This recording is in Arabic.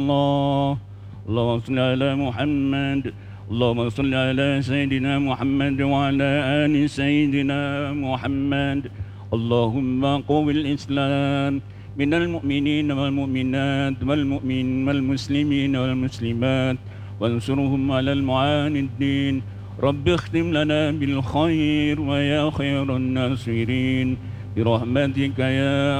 الله. اللهم صل على محمد. اللهم صل على سيدنا محمد وعلى آل سيدنا محمد. اللهم قو الإسلام من المؤمنين والمؤمنات والمسلمين والمسلمات وانصرهم على المعاندين. رب اختم لنا بالخير ويا خير الناصرين برحمتك يا